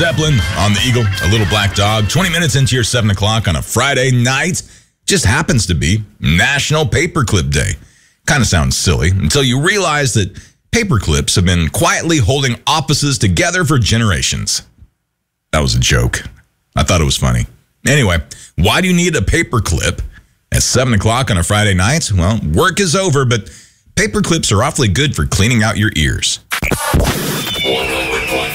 Zeppelin on the Eagle, A Little Black Dog. 20 minutes into your 7 o'clock on a Friday night. Just happens to be National Paperclip Day. Kind of sounds silly until you realize that paperclips have been quietly holding offices together for generations. That was a joke. I thought it was funny. Anyway, why do you need a paperclip at 7 o'clock on a Friday night? Well, work is over, but paperclips are awfully good for cleaning out your ears.